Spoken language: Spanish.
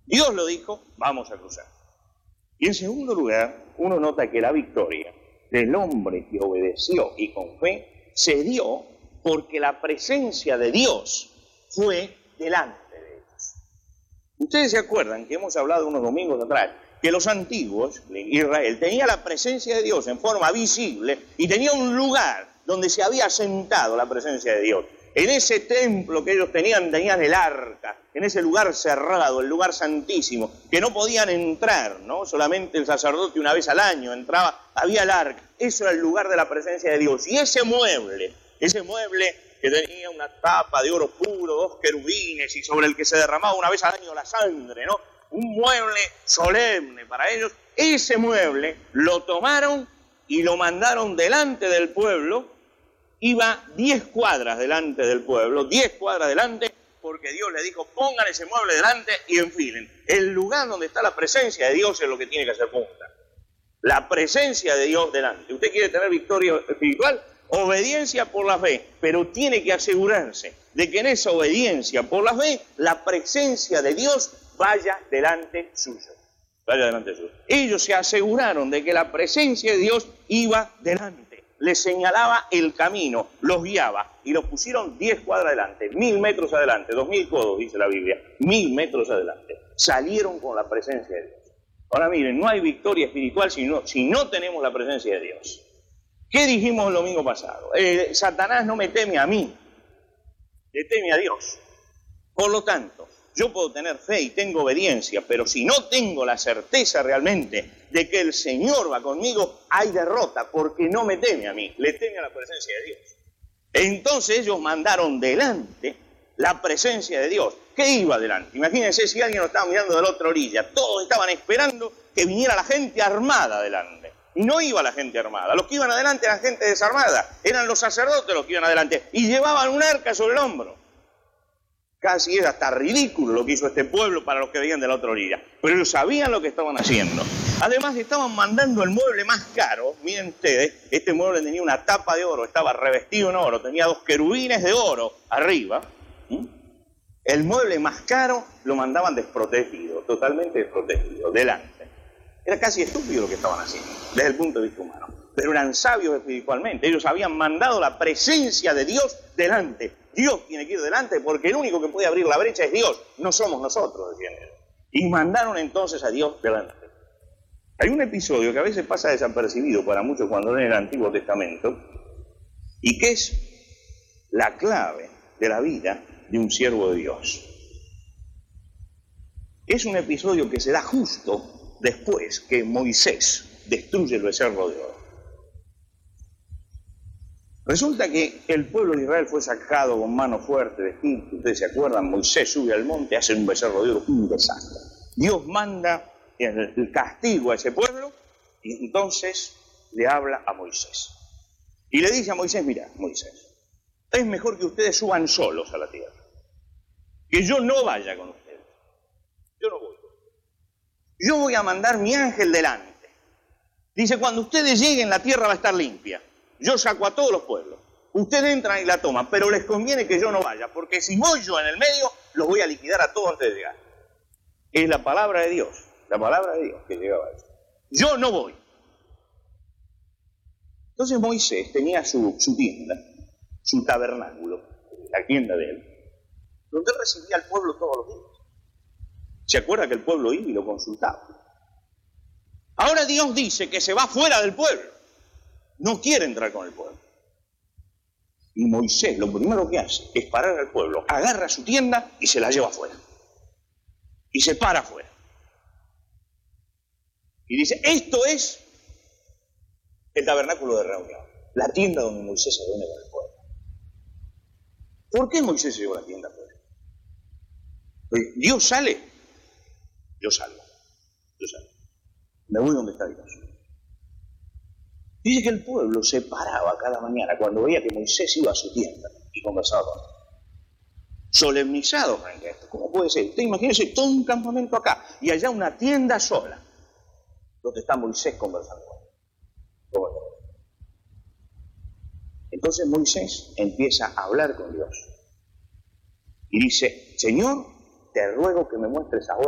Dios lo dijo, vamos a cruzar. Y en segundo lugar, uno nota que la victoria del hombre que obedeció y con fe se dio porque la presencia de Dios fue delante de ellos. Ustedes se acuerdan que hemos hablado unos domingos atrás que los antiguos, Israel, tenía la presencia de Dios en forma visible y tenía un lugar donde se había sentado la presencia de Dios. En ese templo que ellos tenían el arca, en ese lugar cerrado, el lugar santísimo, que no podían entrar, ¿no? Solamente el sacerdote una vez al año entraba, había el arca. Eso era el lugar de la presencia de Dios. Y ese mueble que tenía una tapa de oro puro, 2 querubines, y sobre el que se derramaba una vez al año la sangre, ¿no? Un mueble solemne para ellos. Ese mueble lo tomaron y lo mandaron delante del pueblo. Iba 10 cuadras delante del pueblo, 10 cuadras delante, porque Dios le dijo, pongan ese mueble delante y enfilen. El lugar donde está la presencia de Dios es lo que tiene que hacer punta. La presencia de Dios delante. ¿Usted quiere tener victoria espiritual? Obediencia por la fe, pero tiene que asegurarse de que en esa obediencia por la fe, la presencia de Dios vaya delante suyo. Vaya delante suyo. Ellos se aseguraron de que la presencia de Dios iba delante. Les señalaba el camino, los guiaba y los pusieron 10 cuadras adelante, 1000 metros adelante, 2000 codos, dice la Biblia, 1000 metros adelante. Salieron con la presencia de Dios. Ahora miren, no hay victoria espiritual si no tenemos la presencia de Dios. ¿Qué dijimos el domingo pasado? Satanás no me teme a mí, le teme a Dios. Por lo tanto, yo puedo tener fe y tengo obediencia, pero si no tengo la certeza realmente de que el Señor va conmigo, hay derrota, porque no me teme a mí, le teme a la presencia de Dios. Entonces ellos mandaron delante la presencia de Dios. ¿Qué iba delante? Imagínense si alguien lo estaba mirando de la otra orilla. Todos estaban esperando que viniera la gente armada delante. Y no iba la gente armada. Los que iban adelante eran gente desarmada. Eran los sacerdotes los que iban adelante. Y llevaban un arca sobre el hombro. Casi era hasta ridículo lo que hizo este pueblo para los que venían de la otra orilla. Pero ellos sabían lo que estaban haciendo. Además, estaban mandando el mueble más caro. Miren ustedes, este mueble tenía una tapa de oro, estaba revestido en oro, tenía 2 querubines de oro arriba. El mueble más caro lo mandaban desprotegido, totalmente desprotegido, delante. Era casi estúpido lo que estaban haciendo, desde el punto de vista humano. Pero eran sabios espiritualmente. Ellos habían mandado la presencia de Dios delante. Dios tiene que ir delante porque el único que puede abrir la brecha es Dios, no somos nosotros, decían ellos. Y mandaron entonces a Dios delante. Hay un episodio que a veces pasa desapercibido para muchos cuando leen el Antiguo Testamento y que es la clave de la vida de un siervo de Dios. Es un episodio que se da justo después que Moisés destruye el becerro de oro. Resulta que el pueblo de Israel fue sacado con mano fuerte de Egipto. Ustedes se acuerdan, Moisés sube al monte, hace un becerro de oro, un desastre. Dios manda el castigo a ese pueblo y entonces le habla a Moisés. Y le dice a Moisés, mira, Moisés, es mejor que ustedes suban solos a la tierra. Que yo no vaya con ustedes. Yo no voy. Yo voy a mandar mi ángel delante. Dice, cuando ustedes lleguen la tierra va a estar limpia. Yo saco a todos los pueblos. Ustedes entran y la toman, pero les conviene que yo no vaya, porque si voy yo en el medio, los voy a liquidar a todos antes de llegar. Es la palabra de Dios que llegaba a eso. Yo no voy. Entonces Moisés tenía su tienda, su tabernáculo, la tienda de él, donde él recibía al pueblo todos los días. ¿Se acuerda que el pueblo iba y lo consultaba? Ahora Dios dice que se va fuera del pueblo. No quiere entrar con el pueblo. Y Moisés lo primero que hace es parar al pueblo, agarra su tienda y se la lleva afuera. Y se para afuera. Y dice, esto es el tabernáculo de reunión, la tienda donde Moisés se reúne con el pueblo. ¿Por qué Moisés se llevó la tienda afuera? Pues Dios sale, yo salgo. Me voy donde está Dios. Dice que el pueblo se paraba cada mañana cuando veía que Moisés iba a su tienda y conversaba con él. Solemnizado frente a esto. ¿Cómo puede ser? Usted imagínese todo un campamento acá y allá una tienda sola donde está Moisés conversando con él. Entonces Moisés empieza a hablar con Dios y dice, Señor, te ruego que me muestres ahora